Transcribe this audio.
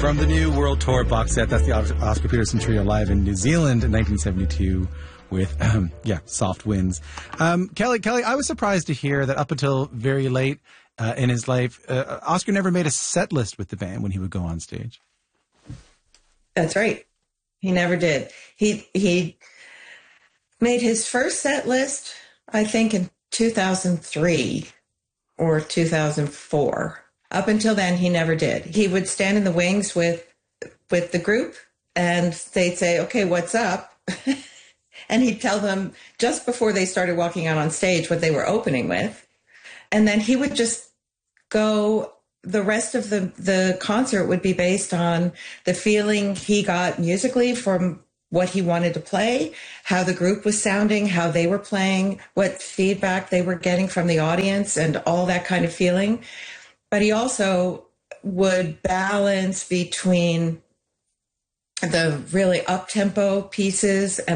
From the new World Tour box set, that's the Oscar Peterson Trio live in New Zealand in 1972 with, Soft Winds. Kelly, I was surprised to hear that up until very late in his life, Oscar never made a set list with the band when he would go on stage. That's right. He never did. He made his first set list, I think, in 2003 or 2004. Up until then, he never did. He would stand in the wings with the group, and they'd say, okay, what's up? And he'd tell them just before they started walking out on stage what they were opening with. And then he would just go. The rest of the concert would be based on the feeling he got musically from what he wanted to play, how the group was sounding, how they were playing, what feedback they were getting from the audience, and all that kind of feeling. But he also would balance between the really up-tempo pieces and